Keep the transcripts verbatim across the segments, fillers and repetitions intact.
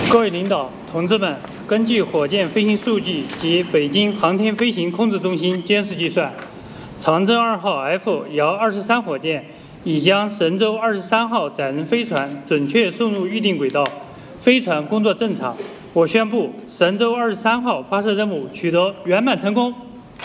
各位领导、同志们，根据火箭飞行数据及北京航天飞行控制中心监视计算，长征二号 F 遥二十三火箭已将神舟二十三号载人飞船准确送入预定轨道，飞船工作正常。我宣布，神舟二十三号发射任务取得圆满成功。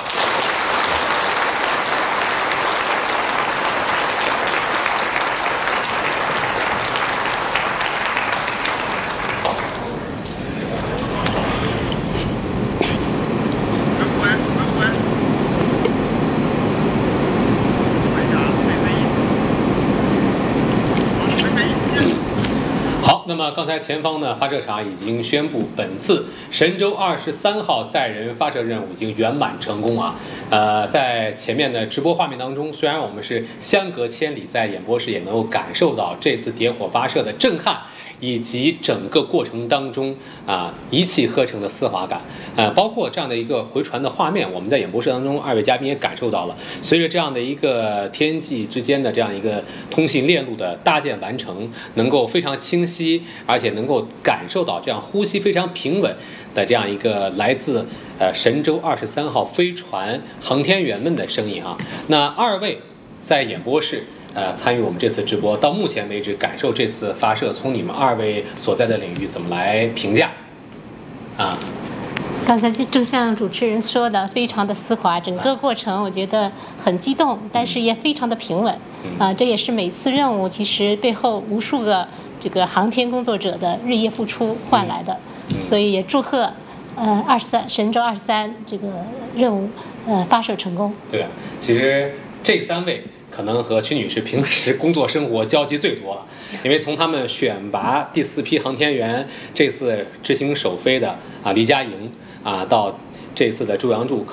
那么刚才前方呢，发射场已经宣布，本次神舟二十三号载人发射任务已经圆满成功啊。呃，在前面的直播画面当中，虽然我们是相隔千里，在演播室也能够感受到这次点火发射的震撼，以及整个过程当中啊一气呵成的丝滑感。呃，包括这样的一个回传的画面，我们在演播室当中，二位嘉宾也感受到了。随着这样的一个天际之间的这样一个通信链路的搭建完成，能够非常清晰，而且能够感受到这样呼吸非常平稳的这样一个来自呃神舟二十三号飞船航天员们的声音啊。那二位在演播室呃参与我们这次直播，到目前为止感受这次发射，从你们二位所在的领域怎么来评价啊？ 刚才就像主持人说的，非常的丝滑，整个过程我觉得很激动，但是也非常的平稳啊。这也是每次任务其实背后无数个这个航天工作者的日夜付出换来的，所以也祝贺呃二十三神舟二十三这个任务呃发射成功。 对啊，其实这三位可能和曲女士平时工作生活交集最多了，因为从他们选拔第四批航天员，这次执行首飞的啊黎佳莹啊，到这次的朱杨柱。